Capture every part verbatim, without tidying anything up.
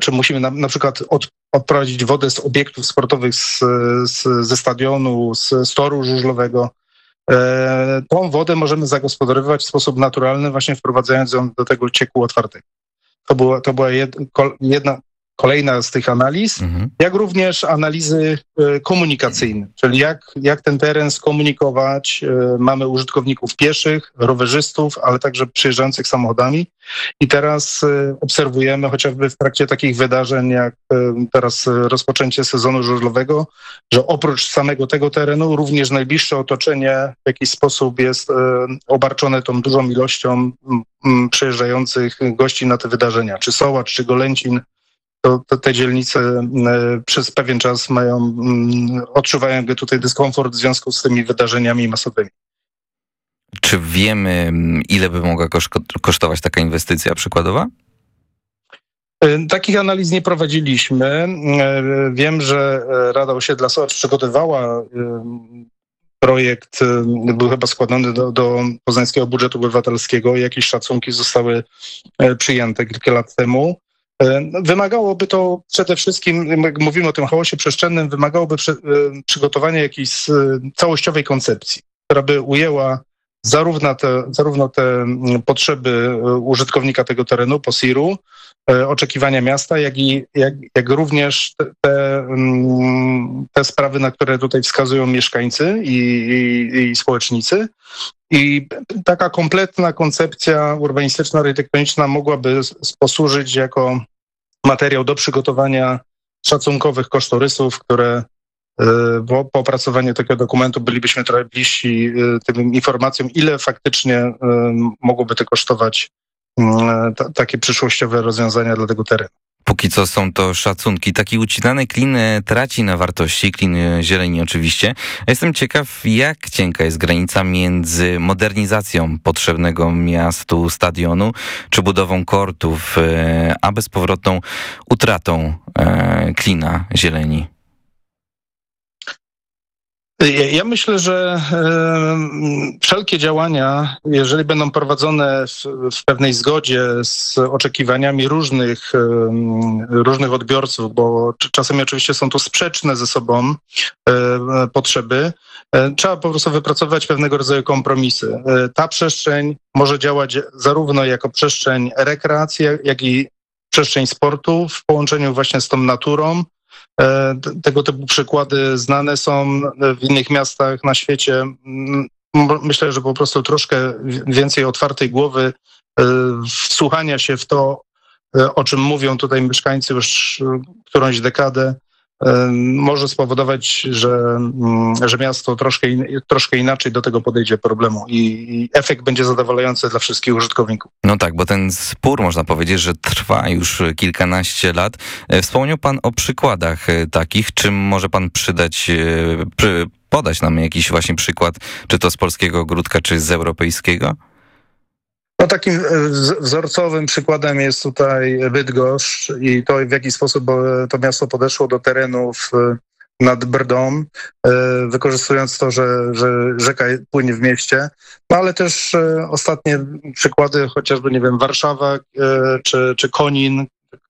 czy musimy na, na przykład od, odprowadzić wodę z obiektów sportowych, z, z, ze stadionu, z, z toru żużlowego. E, tą wodę możemy zagospodarowywać w sposób naturalny, właśnie wprowadzając ją do tego cieku otwartego. To była, to była jed, jedna, kolejna z tych analiz, mhm. jak również analizy komunikacyjne, czyli jak, jak ten teren skomunikować. Mamy użytkowników pieszych, rowerzystów, ale także przyjeżdżających samochodami i teraz obserwujemy chociażby w trakcie takich wydarzeń jak teraz rozpoczęcie sezonu żużlowego, że oprócz samego tego terenu również najbliższe otoczenie w jakiś sposób jest obarczone tą dużą ilością przyjeżdżających gości na te wydarzenia, czy Sołacz, czy Golęcin. To, to te dzielnice y, przez pewien czas mają, y, odczuwają jakby tutaj dyskomfort w związku z tymi wydarzeniami masowymi. Czy wiemy, ile by mogła kosztować taka inwestycja przykładowa? Y, takich analiz nie prowadziliśmy. Y, wiem, że Rada Osiedla Sołacz przygotowała y, projekt, y, był chyba składany do, do Poznańskiego Budżetu Obywatelskiego. Jakieś szacunki zostały y, przyjęte kilka lat temu. Wymagałoby to przede wszystkim, jak mówimy o tym chaosie przestrzennym, wymagałoby przy, przygotowania jakiejś całościowej koncepcji, która by ujęła zarówno te, zarówno te potrzeby użytkownika tego terenu, POSIR-u, oczekiwania miasta, jak i jak, jak również te, te, te sprawy, na które tutaj wskazują mieszkańcy i, i, i społecznicy. I taka kompletna koncepcja urbanistyczno-architektoniczna mogłaby posłużyć jako materiał do przygotowania szacunkowych kosztorysów, które po, po opracowaniu takiego dokumentu bylibyśmy trochę bliżsi tym informacjom, ile faktycznie mogłoby to kosztować t- takie przyszłościowe rozwiązania dla tego terenu. Póki co są to szacunki. Taki ucinany klin traci na wartości, klin zieleni oczywiście. Jestem ciekaw, jak cienka jest granica między modernizacją potrzebnego miastu stadionu, czy budową kortów, a bezpowrotną utratą klina zieleni. Ja myślę, że e, wszelkie działania, jeżeli będą prowadzone w, w pewnej zgodzie z oczekiwaniami różnych, e, różnych odbiorców, bo czasami oczywiście są tu sprzeczne ze sobą e, potrzeby, e, trzeba po prostu wypracować pewnego rodzaju kompromisy. E, ta przestrzeń może działać zarówno jako przestrzeń rekreacji, jak i przestrzeń sportu w połączeniu właśnie z tą naturą. Tego typu przykłady znane są w innych miastach na świecie. Myślę, że po prostu troszkę więcej otwartej głowy, wsłuchania się w to, o czym mówią tutaj mieszkańcy już którąś dekadę, może spowodować, że, że miasto troszkę, in, troszkę inaczej do tego podejdzie problemu i, i efekt będzie zadowalający dla wszystkich użytkowników. No tak, bo ten spór, można powiedzieć, że trwa już kilkanaście lat. Wspomniał pan o przykładach takich. Czy może pan przydać, przy, podać nam jakiś właśnie przykład, czy to z polskiego ogródka, czy z europejskiego? No takim wzorcowym przykładem jest tutaj Bydgoszcz i to, w jaki sposób to miasto podeszło do terenów nad Brdą, wykorzystując to, że, że rzeka płynie w mieście. No ale też ostatnie przykłady, chociażby, nie wiem, Warszawa czy, czy Konin,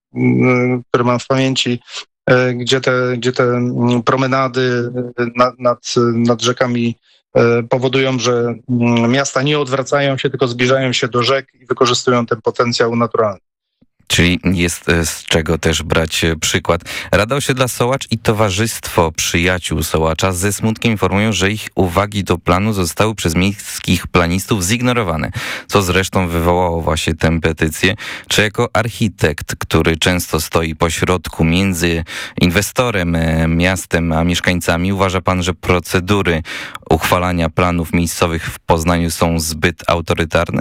który mam w pamięci, gdzie te, gdzie te promenady nad, nad, nad rzekami powodują, że miasta nie odwracają się, tylko zbliżają się do rzek i wykorzystują ten potencjał naturalny. Czyli jest z czego też brać przykład. Rada Osiedla Sołacz i Towarzystwo Przyjaciół Sołacza ze smutkiem informują, że ich uwagi do planu zostały przez miejskich planistów zignorowane, co zresztą wywołało właśnie tę petycję. Czy jako architekt, który często stoi pośrodku między inwestorem, miastem a mieszkańcami, uważa pan, że procedury uchwalania planów miejscowych w Poznaniu są zbyt autorytarne?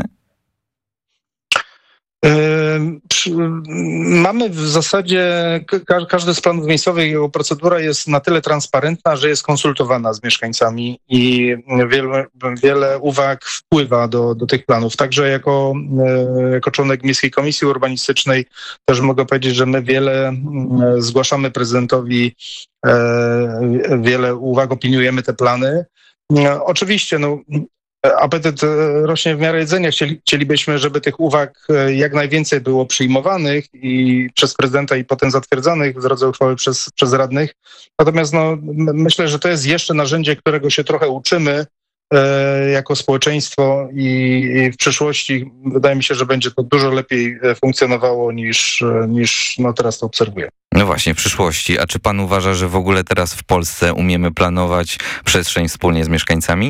Mamy w zasadzie, każdy z planów miejscowych, jego procedura jest na tyle transparentna, że jest konsultowana z mieszkańcami i wiele, wiele uwag wpływa do, do tych planów. Także jako, jako członek Miejskiej Komisji Urbanistycznej też mogę powiedzieć, że my wiele zgłaszamy prezydentowi, wiele uwag, opiniujemy te plany. Oczywiście, no, apetyt rośnie w miarę jedzenia. Chcieli, chcielibyśmy, żeby tych uwag jak najwięcej było przyjmowanych i przez prezydenta i potem zatwierdzanych w drodze uchwały przez, przez radnych. Natomiast no, myślę, że to jest jeszcze narzędzie, którego się trochę uczymy e, jako społeczeństwo i, i w przyszłości wydaje mi się, że będzie to dużo lepiej funkcjonowało niż, niż no, teraz to obserwuję. No właśnie, w przyszłości. A czy pan uważa, że w ogóle teraz w Polsce umiemy planować przestrzeń wspólnie z mieszkańcami?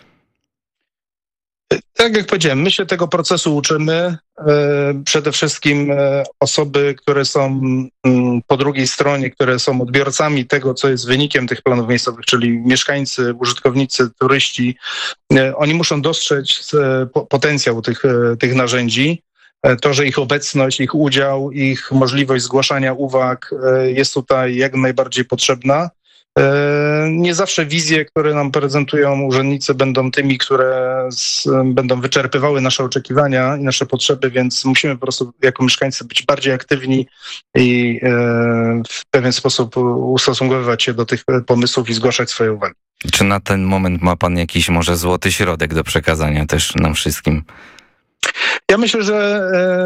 Tak jak powiedziałem, my się tego procesu uczymy. Przede wszystkim osoby, które są po drugiej stronie, które są odbiorcami tego, co jest wynikiem tych planów miejscowych, czyli mieszkańcy, użytkownicy, turyści, oni muszą dostrzec potencjał tych, tych narzędzi. To, że ich obecność, ich udział, ich możliwość zgłaszania uwag jest tutaj jak najbardziej potrzebna. Nie zawsze wizje, które nam prezentują urzędnicy, będą tymi, które z, będą wyczerpywały nasze oczekiwania i nasze potrzeby, więc musimy po prostu jako mieszkańcy być bardziej aktywni i w pewien sposób ustosunkowywać się do tych pomysłów i zgłaszać swoje uwagi. Czy na ten moment ma pan jakiś może złoty środek do przekazania też nam wszystkim? Ja myślę, że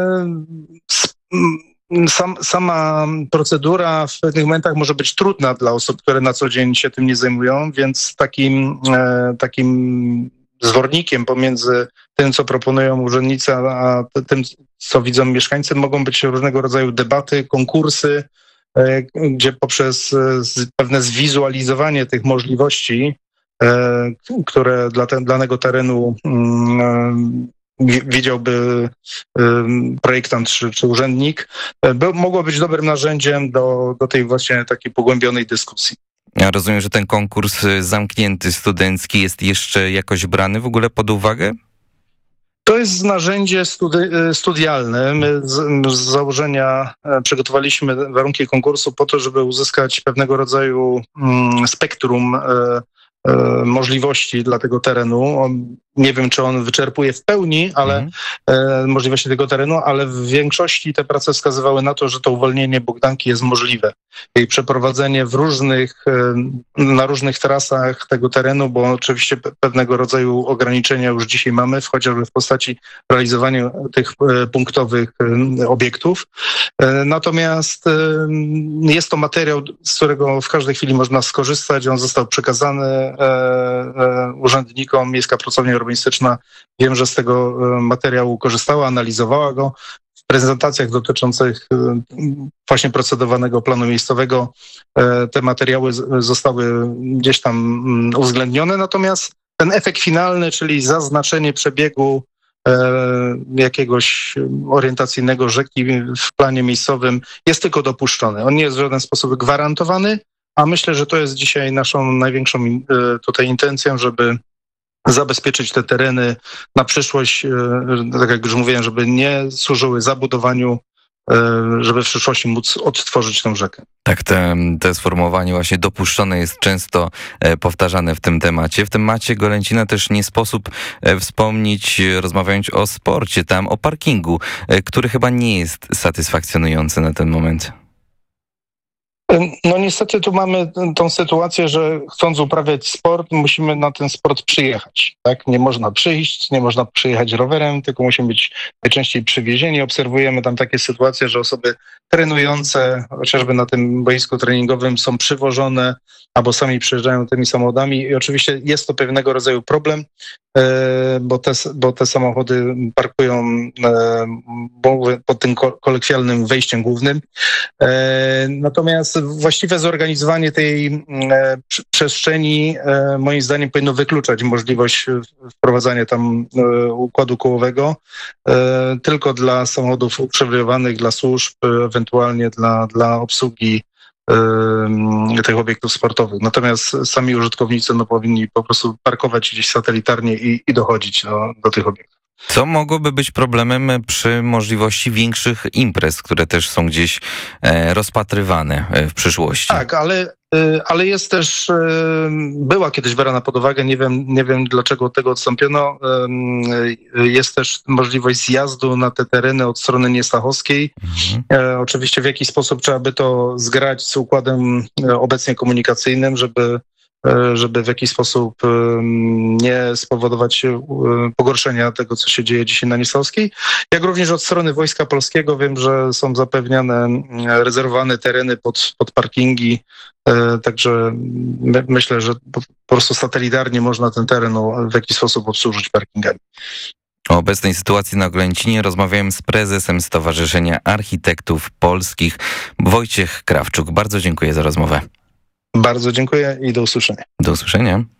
Sam, sama procedura w pewnych momentach może być trudna dla osób, które na co dzień się tym nie zajmują, więc takim, takim zwornikiem pomiędzy tym, co proponują urzędnicy, a tym, co widzą mieszkańcy, mogą być różnego rodzaju debaty, konkursy, gdzie poprzez pewne zwizualizowanie tych możliwości, które dla te, danego terenu widziałby projektant czy, czy urzędnik, by, mogło być dobrym narzędziem do, do tej właśnie takiej pogłębionej dyskusji. Ja rozumiem, że ten konkurs zamknięty studencki jest jeszcze jakoś brany w ogóle pod uwagę? To jest narzędzie studi- studialne. My z, z założenia przygotowaliśmy warunki konkursu po to, żeby uzyskać pewnego rodzaju mm, spektrum e, e, możliwości dla tego terenu. On, nie wiem, czy on wyczerpuje w pełni, ale mhm. e, możliwości tego terenu, ale w większości te prace wskazywały na to, że to uwolnienie Bogdanki jest możliwe. Jej przeprowadzenie w różnych, e, na różnych trasach tego terenu, bo oczywiście pewnego rodzaju ograniczenia już dzisiaj mamy, chociażby w postaci realizowania tych e, punktowych e, obiektów. E, natomiast e, jest to materiał, z którego w każdej chwili można skorzystać. On został przekazany e, e, urzędnikom. Miejska Pracownia Urbanistyczna, wiem, że z tego materiału korzystała, analizowała go. W prezentacjach dotyczących właśnie procedowanego planu miejscowego te materiały zostały gdzieś tam uwzględnione, natomiast ten efekt finalny, czyli zaznaczenie przebiegu jakiegoś orientacyjnego rzeki w planie miejscowym jest tylko dopuszczony. On nie jest w żaden sposób gwarantowany, a myślę, że to jest dzisiaj naszą największą tutaj intencją, żeby zabezpieczyć te tereny na przyszłość, tak jak już mówiłem, żeby nie służyły zabudowaniu, żeby w przyszłości móc odtworzyć tę rzekę. Tak, te, te sformułowanie właśnie dopuszczone jest często powtarzane w tym temacie. W temacie Golęcina też nie sposób wspomnieć, rozmawiając o sporcie, tam o parkingu, który chyba nie jest satysfakcjonujący na ten moment. No niestety tu mamy tą sytuację, że chcąc uprawiać sport, musimy na ten sport przyjechać. Tak? Nie można przyjść, nie można przyjechać rowerem, tylko musimy być najczęściej przywiezieni. Obserwujemy tam takie sytuacje, że osoby trenujące, chociażby na tym boisku treningowym, są przywożone albo sami przyjeżdżają tymi samochodami i oczywiście jest to pewnego rodzaju problem, bo te, bo te samochody parkują pod tym kolekwialnym wejściem głównym. Natomiast właściwe zorganizowanie tej przestrzeni moim zdaniem powinno wykluczać możliwość wprowadzania tam układu kołowego tylko dla samochodów uprzywilejowanych, dla służb, ewentualnie dla, dla obsługi tych obiektów sportowych. Natomiast sami użytkownicy no, powinni po prostu parkować gdzieś satelitarnie i, i dochodzić do, do tych obiektów. Co mogłoby być problemem przy możliwości większych imprez, które też są gdzieś rozpatrywane w przyszłości? Tak, ale, ale jest też, była kiedyś brana pod uwagę, nie wiem, nie wiem dlaczego od tego odstąpiono, jest też możliwość zjazdu na te tereny od strony niestachowskiej. Mhm. Oczywiście w jakiś sposób trzeba by to zgrać z układem obecnie komunikacyjnym, żeby żeby w jakiś sposób nie spowodować pogorszenia tego, co się dzieje dzisiaj na Niesolskiej. Jak również od strony Wojska Polskiego wiem, że są zapewniane rezerwowane tereny pod, pod parkingi, także my, myślę, że po prostu satelitarnie można ten teren w jakiś sposób obsłużyć parkingami. O obecnej sytuacji na Oglęcinie rozmawiałem z prezesem Stowarzyszenia Architektów Polskich, Wojciech Krawczuk. Bardzo dziękuję za rozmowę. Bardzo dziękuję i do usłyszenia. Do usłyszenia.